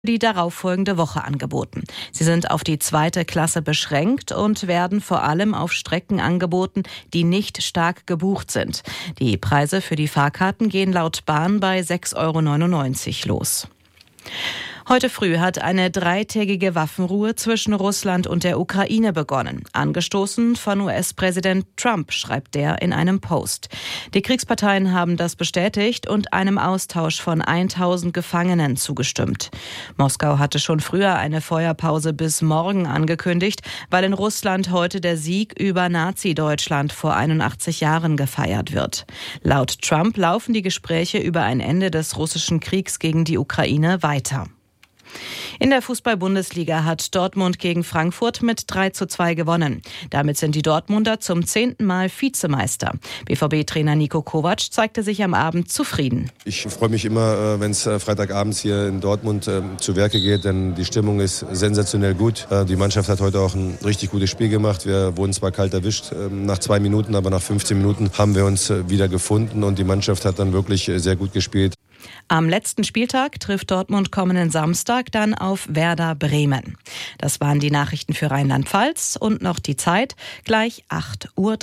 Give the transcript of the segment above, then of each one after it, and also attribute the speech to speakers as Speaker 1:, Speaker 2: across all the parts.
Speaker 1: die darauffolgende Woche angeboten. Sie sind auf die 2. Klasse beschränkt und werden vor allem auf Strecken angeboten, die nicht stark gebucht sind. Die Preise für die Fahrkarten gehen laut Bahn bei 6,99 € los. Heute früh hat eine 3-tägige Waffenruhe zwischen Russland und der Ukraine begonnen. Angestoßen von US-Präsident Trump, schreibt der in einem Post. Die Kriegsparteien haben das bestätigt und einem Austausch von 1000 Gefangenen zugestimmt. Moskau hatte schon früher eine Feuerpause bis morgen angekündigt, weil in Russland heute der Sieg über Nazi-Deutschland vor 81 Jahren gefeiert wird. Laut Trump laufen die Gespräche über ein Ende des russischen Kriegs gegen die Ukraine weiter. In der Fußball-Bundesliga hat Dortmund gegen Frankfurt mit 3:2 gewonnen. Damit sind die Dortmunder zum 10. Mal Vizemeister. BVB-Trainer Niko Kovac zeigte sich am Abend zufrieden.
Speaker 2: Ich freue mich immer, wenn es Freitagabends hier in Dortmund zu Werke geht, denn die Stimmung ist sensationell gut. Die Mannschaft hat heute auch ein richtig gutes Spiel gemacht. Wir wurden zwar kalt erwischt nach 2 Minuten, aber nach 15 Minuten haben wir uns wieder gefunden und die Mannschaft hat dann wirklich sehr gut gespielt.
Speaker 1: Am letzten Spieltag trifft Dortmund kommenden Samstag dann auf Werder Bremen. Das waren die Nachrichten für Rheinland-Pfalz und noch die Zeit, gleich 8:03 Uhr.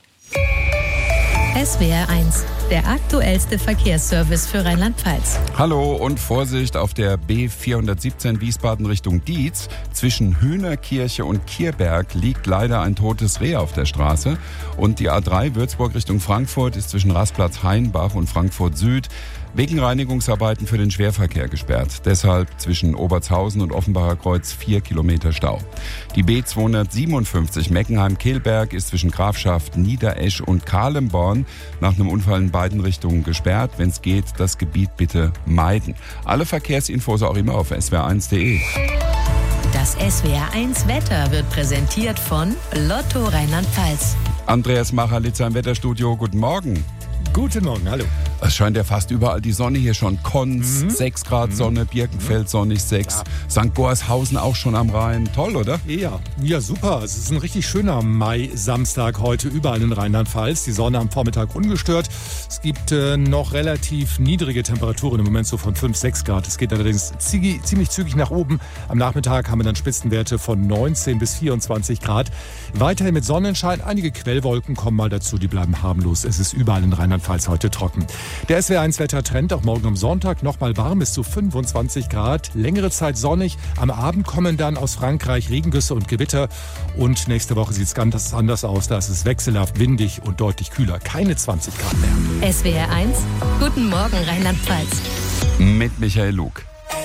Speaker 3: SWR1, der aktuellste Verkehrsservice für Rheinland-Pfalz.
Speaker 4: Hallo und Vorsicht auf der B417 Wiesbaden Richtung Dietz. Zwischen Hühnerkirche und Kierberg liegt leider ein totes Reh auf der Straße. Und die A3 Würzburg Richtung Frankfurt ist zwischen Rastplatz Hainbach und Frankfurt Süd wegen Reinigungsarbeiten für den Schwerverkehr gesperrt. Deshalb zwischen Obertshausen und Offenbacher Kreuz 4 Kilometer Stau. Die B257 Meckenheim-Kehlberg ist zwischen Grafschaft Niederesch und Kahlemborn nach einem Unfall in beiden Richtungen gesperrt. Wenn es geht, das Gebiet bitte meiden. Alle Verkehrsinfos auch immer auf swr1.de.
Speaker 3: Das SWR1 Wetter wird präsentiert von Lotto Rheinland-Pfalz.
Speaker 4: Andreas Machalitzer im Wetterstudio, guten Morgen.
Speaker 5: Guten Morgen, hallo.
Speaker 4: Es scheint ja fast überall die Sonne hier schon. Konz, 6 Grad Sonne, Birkenfeld sonnig 6, St. Goarshausen auch schon am Rhein. Toll, oder?
Speaker 5: Ja, super. Es ist ein richtig schöner Mai-Samstag heute überall in Rheinland-Pfalz. Die Sonne am Vormittag ungestört. Es gibt noch relativ niedrige Temperaturen, im Moment so von 5, 6 Grad. Es geht allerdings ziemlich zügig nach oben. Am Nachmittag haben wir dann Spitzenwerte von 19 bis 24 Grad. Weiterhin mit Sonnenschein. Einige Quellwolken kommen mal dazu, die bleiben harmlos. Es ist überall in Rheinland-Pfalz heute trocken. Der SWR1-Wettertrend auch morgen am Sonntag nochmal warm bis zu 25 Grad. Längere Zeit sonnig. Am Abend kommen dann aus Frankreich Regengüsse und Gewitter. Und nächste Woche sieht es ganz anders aus. Da ist es wechselhaft windig und deutlich kühler. Keine 20 Grad mehr.
Speaker 3: SWR1, guten Morgen Rheinland-Pfalz.
Speaker 4: Mit Michael Lug.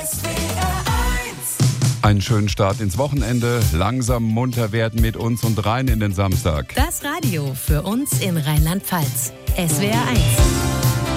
Speaker 4: Einen schönen Start ins Wochenende. Langsam munter werden mit uns und rein in den Samstag.
Speaker 3: Das Radio für uns in Rheinland-Pfalz. SWR1.